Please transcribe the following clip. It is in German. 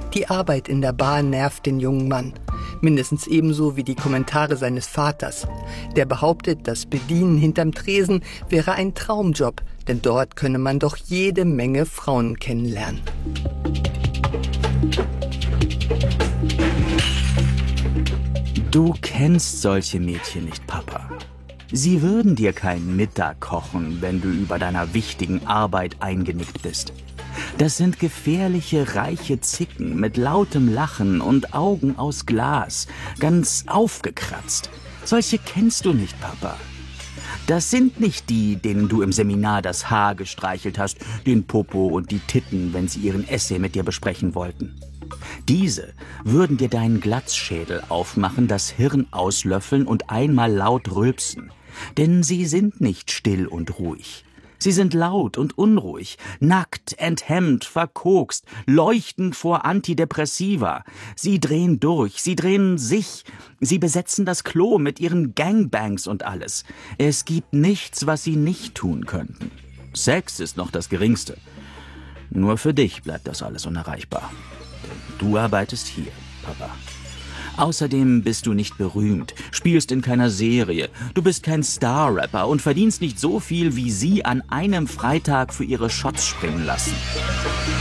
Die Arbeit in der Bar nervt den jungen Mann. Mindestens ebenso wie die Kommentare seines Vaters. Der behauptet, das Bedienen hinterm Tresen wäre ein Traumjob, denn dort könne man doch jede Menge Frauen kennenlernen. Du kennst solche Mädchen nicht, Papa. Sie würden dir keinen Mittag kochen, wenn du über deiner wichtigen Arbeit eingenickt bist. Das sind gefährliche, reiche Zicken mit lautem Lachen und Augen aus Glas, ganz aufgekratzt. Solche kennst du nicht, Papa. Das sind nicht die, denen du im Seminar das Haar gestreichelt hast, den Popo und die Titten, wenn sie ihren Essay mit dir besprechen wollten. Diese würden dir deinen Glatzschädel aufmachen, das Hirn auslöffeln und einmal laut rülpsen. Denn sie sind nicht still und ruhig. Sie sind laut und unruhig, nackt, enthemmt, verkokst, leuchtend vor Antidepressiva. Sie drehen durch, sie drehen sich, sie besetzen das Klo mit ihren Gangbangs und alles. Es gibt nichts, was sie nicht tun könnten. Sex ist noch das Geringste. Nur für dich bleibt das alles unerreichbar. Denn du arbeitest hier, Papa. Außerdem bist du nicht berühmt, spielst in keiner Serie, du bist kein Star-Rapper und verdienst nicht so viel, wie sie an einem Freitag für ihre Shots springen lassen.